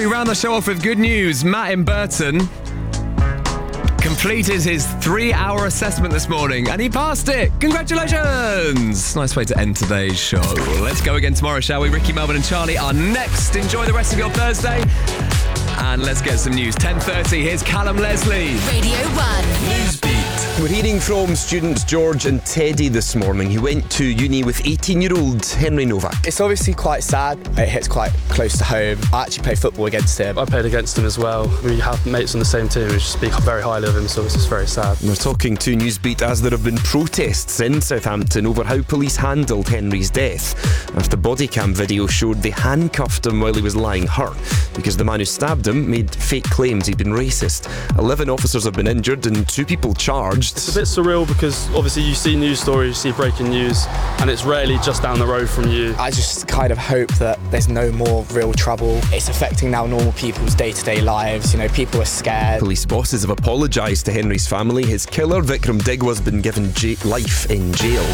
we round the show off with good news. Matt in Burton completed his 3-hour assessment this morning and he passed it. Congratulations! Nice way to end today's show. Let's go again tomorrow, shall we? Ricky, Melvin and Charlie are next. Enjoy the rest of your Thursday. And let's get some news. 10:30, here's Callum Leslie. Radio 1. Newsbeat. We're hearing from students George and Teddy this morning, who went to uni with 18-year-old Henry Novak. It's obviously quite sad. It hits quite close to home. I actually played football against him. I played against him as well. We have mates on the same team who speak very highly of him, so it's just very sad. We're talking to Newsbeat as there have been protests in Southampton over how police handled Henry's death after body cam video showed they handcuffed him while he was lying hurt because the man who stabbed him made fake claims he'd been racist. 11 officers have been injured and 2 people charged. It's a bit surreal because obviously you see news stories, you see breaking news, and it's rarely just down the road from you. I just kind of hope that there's no more real trouble. It's affecting now normal people's day-to-day lives. You know, people are scared. Police bosses have apologised to Henry's family. His killer, Vikram Digwa, has been given life in jail.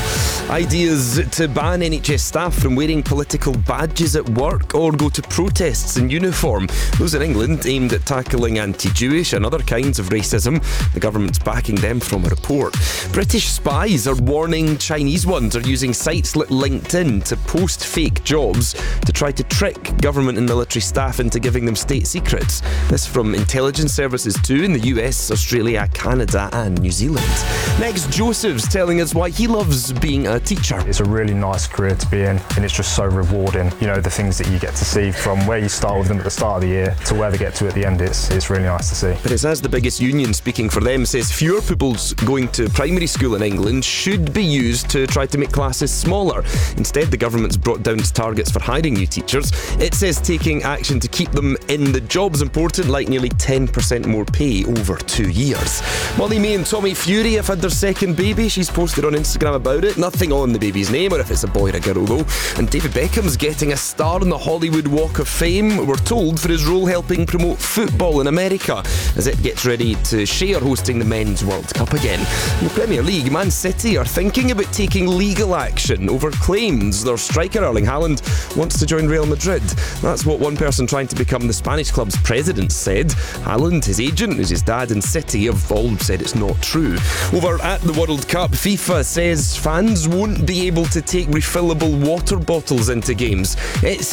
Ideas to ban NHS staff from wearing political badges at work or go to protests in uniform. Those in England aimed at tackling anti-Jewish and other kinds of racism. The government's backing them from a report. British spies are warning Chinese ones are using sites like LinkedIn to post fake jobs to try to trick government and military staff into giving them state secrets. This from intelligence services too in the US, Australia, Canada and New Zealand. Next, Joseph's telling us why he loves being a teacher. It's a really nice career to be in and it's just so rewarding. You know, the things that you get to see from where you start with them at the start of the year to where they get to at the end, it's really nice to see. But it's as the biggest union speaking for them says fewer pupils going to primary school in England should be used to try to make classes smaller. Instead, the government's brought down its targets for hiring new teachers. It says taking action to keep them in the job's important, like nearly 10% more pay over 2 years. Molly May and Tommy Fury have had their second baby. She's posted on Instagram about it. Nothing on the baby's name or if it's a boy or a girl though. And David Beckham's getting a star on the Hollywood Walk of Fame, we're told, for his role helping promote football in America as it gets ready to share hosting the Men's World Cup again. In the Premier League, Man City are thinking about taking legal action over claims their striker Erling Haaland wants to join Real Madrid. That's what one person trying to become the Spanish club's president said. Haaland, his agent, who's his dad and City have all said it's not true. Over at the World Cup, FIFA says fans won't be able to take refillable water bottles into games. It's